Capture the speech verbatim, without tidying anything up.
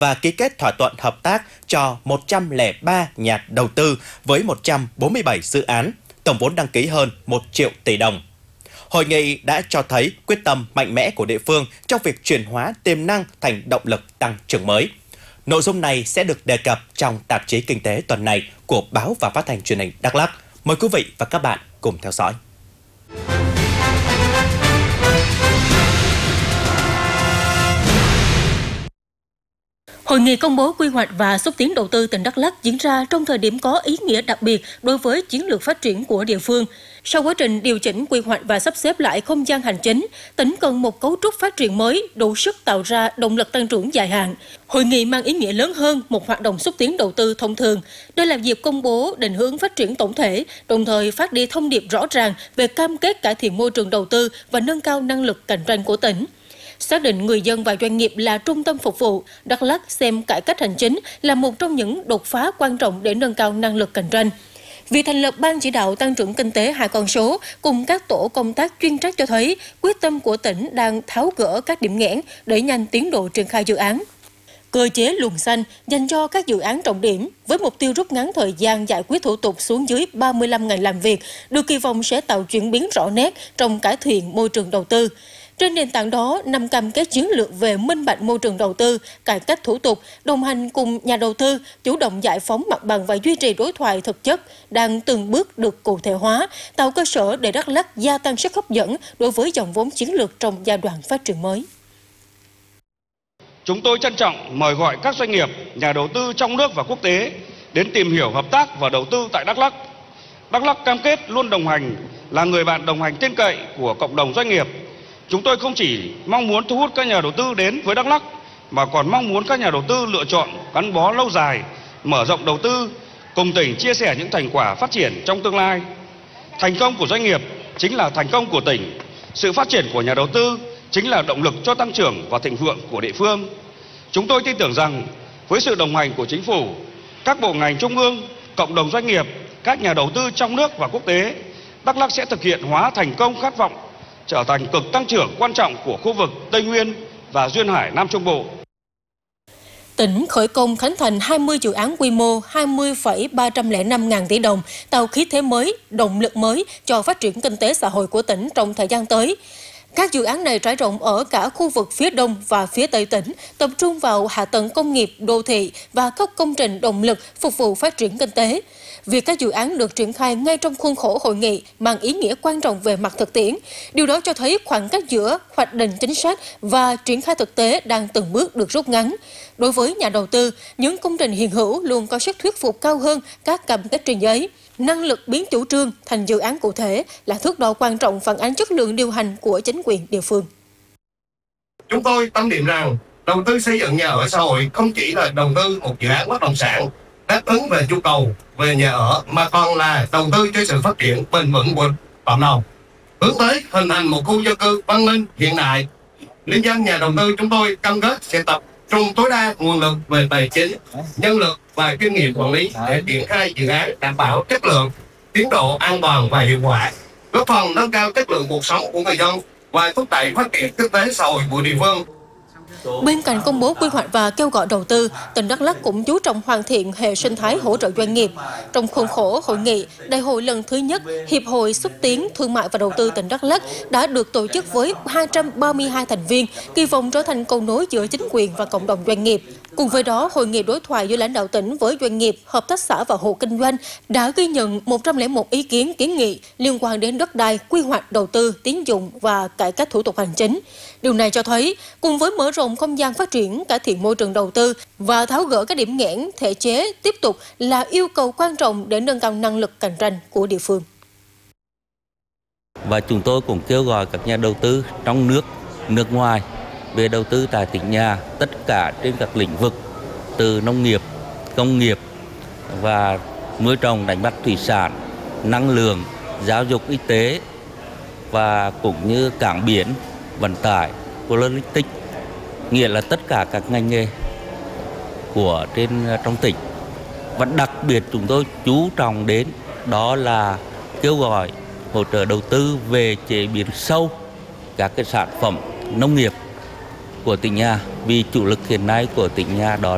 và ký kết thỏa thuận hợp tác cho một trăm lẻ ba nhà đầu tư với một trăm bốn mươi bảy dự án, tổng vốn đăng ký hơn một triệu tỷ đồng. Hội nghị đã cho thấy quyết tâm mạnh mẽ của địa phương trong việc chuyển hóa tiềm năng thành động lực tăng trưởng mới. Nội dung này sẽ được đề cập trong tạp chí Kinh tế tuần này của Báo và Phát thanh Truyền hình Đắk Lắk. Mời quý vị và các bạn cùng theo dõi. Hội nghị công bố quy hoạch và xúc tiến đầu tư tỉnh Đắk Lắk diễn ra trong thời điểm có ý nghĩa đặc biệt đối với chiến lược phát triển của địa phương. Sau quá trình điều chỉnh quy hoạch và sắp xếp lại không gian hành chính, tỉnh cần một cấu trúc phát triển mới đủ sức tạo ra động lực tăng trưởng dài hạn. Hội nghị mang ý nghĩa lớn hơn một hoạt động xúc tiến đầu tư thông thường. Đây là dịp công bố định hướng phát triển tổng thể, đồng thời phát đi thông điệp rõ ràng về cam kết cải thiện môi trường đầu tư và nâng cao năng lực cạnh tranh của tỉnh. Xác định người dân và doanh nghiệp là trung tâm phục vụ, Đắk Lắk xem cải cách hành chính là một trong những đột phá quan trọng để nâng cao năng lực cạnh tranh. Việc thành lập Ban chỉ đạo tăng trưởng kinh tế hai con số cùng các tổ công tác chuyên trách cho thấy quyết tâm của tỉnh đang tháo gỡ các điểm nghẽn để nhanh tiến độ triển khai dự án. Cơ chế luồng xanh dành cho các dự án trọng điểm với mục tiêu rút ngắn thời gian giải quyết thủ tục xuống dưới ba mươi lăm ngày làm việc được kỳ vọng sẽ tạo chuyển biến rõ nét trong cải thiện môi trường đầu tư. Trên nền tảng đó, năm cam kết chiến lược về minh bạch môi trường đầu tư, cải cách thủ tục, đồng hành cùng nhà đầu tư, chủ động giải phóng mặt bằng và duy trì đối thoại thực chất đang từng bước được cụ thể hóa, tạo cơ sở để Đắk Lắk gia tăng sức hấp dẫn đối với dòng vốn chiến lược trong giai đoạn phát triển mới. Chúng tôi trân trọng mời gọi các doanh nghiệp, nhà đầu tư trong nước và quốc tế đến tìm hiểu hợp tác và đầu tư tại Đắk Lắk. Đắk Lắk cam kết luôn đồng hành, là người bạn đồng hành tin cậy của cộng đồng doanh nghiệp. Chúng tôi không chỉ mong muốn thu hút các nhà đầu tư đến với Đắk Lắk, mà còn mong muốn các nhà đầu tư lựa chọn gắn bó lâu dài, mở rộng đầu tư, cùng tỉnh chia sẻ những thành quả phát triển trong tương lai. Thành công của doanh nghiệp chính là thành công của tỉnh. Sự phát triển của nhà đầu tư chính là động lực cho tăng trưởng và thịnh vượng của địa phương. Chúng tôi tin tưởng rằng với sự đồng hành của chính phủ, các bộ ngành trung ương, cộng đồng doanh nghiệp, các nhà đầu tư trong nước và quốc tế, Đắk Lắk sẽ thực hiện hóa thành công khát vọng trở thành cực tăng trưởng quan trọng của khu vực Tây Nguyên và Duyên Hải Nam Trung Bộ. Tỉnh khởi công khánh thành hai mươi dự án quy mô hai mươi phẩy ba trăm lẻ năm ngàn tỷ đồng, tạo khí thế mới, động lực mới cho phát triển kinh tế xã hội của tỉnh trong thời gian tới. Các dự án này trải rộng ở cả khu vực phía đông và phía tây tỉnh, tập trung vào hạ tầng công nghiệp, đô thị và các công trình động lực phục vụ phát triển kinh tế. Việc các dự án được triển khai ngay trong khuôn khổ hội nghị mang ý nghĩa quan trọng về mặt thực tiễn. Điều đó cho thấy khoảng cách giữa hoạch định chính sách và triển khai thực tế đang từng bước được rút ngắn. Đối với nhà đầu tư, những công trình hiện hữu luôn có sức thuyết phục cao hơn các cam kết trên giấy. Năng lực biến chủ trương thành dự án cụ thể là thước đo quan trọng phản ánh chất lượng điều hành của chính quyền địa phương. Chúng tôi tâm niệm rằng đầu tư xây dựng nhà ở xã hội không chỉ là đầu tư một dự án bất động sản đáp ứng về nhu cầu về nhà ở, mà còn là đầu tư cho sự phát triển bền vững của cộng đồng, hướng tới hình thành một khu dân cư văn minh hiện đại. Liên danh nhà đầu tư chúng tôi cam kết sẽ tập trung tối đa nguồn lực về tài chính, nhân lực và kinh nghiệm quản lý để triển khai dự án đảm bảo chất lượng, tiến độ an toàn và hiệu quả, góp phần nâng cao chất lượng cuộc sống của người dân và thúc đẩy phát triển kinh tế xã hội của địa phương. Bên cạnh công bố quy hoạch và kêu gọi đầu tư, tỉnh Đắk Lắk cũng chú trọng hoàn thiện hệ sinh thái hỗ trợ doanh nghiệp. Trong khuôn khổ hội nghị, đại hội lần thứ nhất Hiệp hội Xúc tiến Thương mại và Đầu tư tỉnh Đắk Lắk đã được tổ chức với hai trăm ba mươi hai thành viên, kỳ vọng trở thành cầu nối giữa chính quyền và cộng đồng doanh nghiệp. Cùng với đó, hội nghị đối thoại giữa lãnh đạo tỉnh với doanh nghiệp, hợp tác xã và hộ kinh doanh đã ghi nhận một trăm lẻ một ý kiến kiến nghị liên quan đến đất đai, quy hoạch đầu tư, tín dụng và cải cách thủ tục hành chính. Điều này cho thấy, cùng với mở rộng không gian phát triển, cải thiện môi trường đầu tư và tháo gỡ các điểm nghẽn thể chế tiếp tục là yêu cầu quan trọng để nâng cao năng lực cạnh tranh của địa phương. Và chúng tôi cũng kêu gọi các nhà đầu tư trong nước, nước ngoài về đầu tư tại tỉnh nhà, tất cả trên các lĩnh vực từ nông nghiệp, công nghiệp và nuôi trồng đánh bắt thủy sản, năng lượng, giáo dục y tế và cũng như cảng biển, vận tải, logistics, nghĩa là tất cả các ngành nghề của trên trong tỉnh. Và đặc biệt chúng tôi chú trọng đến đó là kêu gọi hỗ trợ đầu tư về chế biến sâu các cái sản phẩm nông nghiệp của tỉnh nhà, vì chủ lực hiện nay của tỉnh nhà đó